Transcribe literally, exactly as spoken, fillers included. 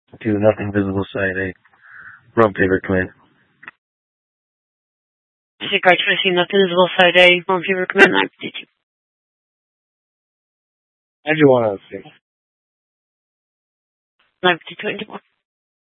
to Nothing Visible Side A. Wrong favorite command. This is Guard twenty-two, Nothing Visible Side A. Wrong favorite command, nine fifty-two. I do want to see. nine fifty-two,